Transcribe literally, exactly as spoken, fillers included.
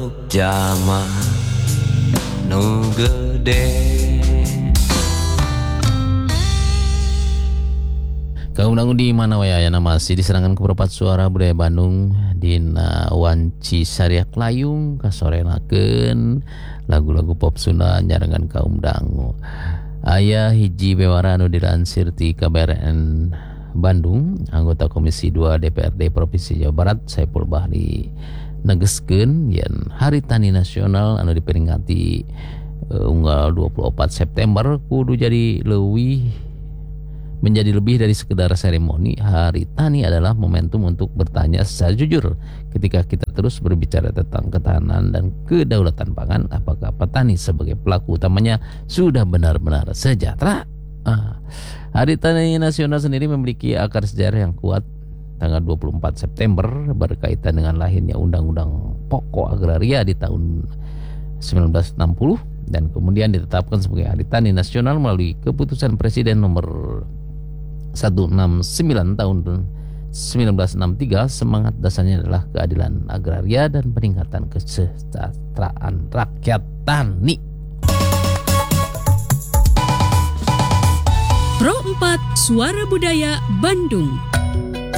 peluk jama nu gede. Kaum dangu di mana wayana masih diserangan ke perempat suara budaya Bandung dina wanci sariak layung kasorenakeun lagu-lagu pop Sunda nyarengan kaum dangu. Aya hiji bewara anu dilansir ti K B R N Bandung, anggota Komisi dua D P R D Provinsi Jawa Barat Saipul Bahri negeskeun yen Hari Tani Nasional anu diperingati uh, unggal dua puluh empat September kudu jadi leuwih menjadi lebih dari sekedar seremoni. Hari Tani adalah momentum untuk bertanya secara jujur ketika kita terus berbicara tentang ketahanan dan kedaulatan pangan. Apakah petani sebagai pelaku utamanya sudah benar-benar sejahtera? Ah. Hari Tani Nasional sendiri memiliki akar sejarah yang kuat. Tanggal dua puluh empat September berkaitan dengan lahirnya Undang-Undang Pokok Agraria di tahun sembilan belas enam puluh dan kemudian ditetapkan sebagai Hari Tani Nasional melalui keputusan Presiden nomor seratus enam puluh sembilan tahun sembilan belas enam puluh tiga. Semangat dasarnya adalah keadilan agraria dan peningkatan kesejahteraan rakyat tani. Pro empat Suara Budaya Bandung.